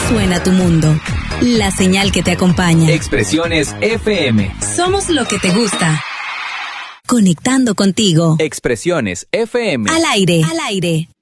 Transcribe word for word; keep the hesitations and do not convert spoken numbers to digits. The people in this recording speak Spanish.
suena tu mundo. La señal que te acompaña. Expresiones F M. Somos lo que te gusta. Conectando contigo. Expresiones F M. Al aire. Al aire.